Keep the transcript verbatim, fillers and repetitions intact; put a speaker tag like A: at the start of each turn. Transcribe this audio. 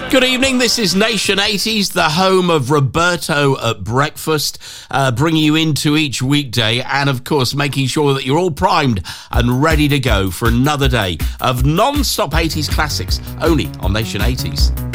A: Good evening, this is Nation eighties, the home of Roberto at Breakfast, uh, bringing you into each weekday and, of course, making sure that you're all primed and ready to go for another day of non-stop eighties classics, only on Nation eighties.